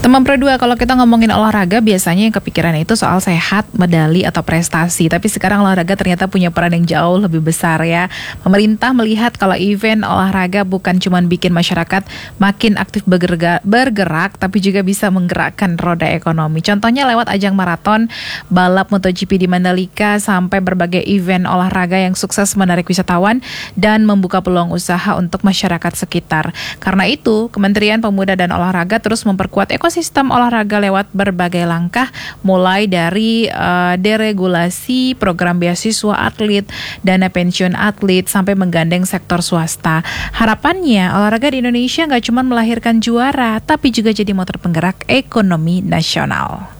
Teman Pro 2, kalau kita ngomongin olahraga biasanya yang kepikiran itu soal sehat, medali atau prestasi. Tapi sekarang olahraga ternyata punya peran yang jauh lebih besar ya. Pemerintah melihat kalau event olahraga bukan cuma bikin masyarakat makin aktif bergerak, tapi juga bisa menggerakkan roda ekonomi. Contohnya lewat ajang maraton, balap MotoGP di Mandalika, sampai berbagai event olahraga yang sukses menarik wisatawan dan membuka peluang usaha untuk masyarakat sekitar. Karena itu, Kementerian Pemuda dan Olahraga terus memperkuat ekosistem olahraga lewat berbagai langkah, mulai dari deregulasi, program beasiswa atlet, dana pensiun atlet, sampai menggandeng sektor swasta. Harapannya, olahraga di Indonesia nggak cuma melahirkan juara, tapi juga jadi motor penggerak ekonomi nasional.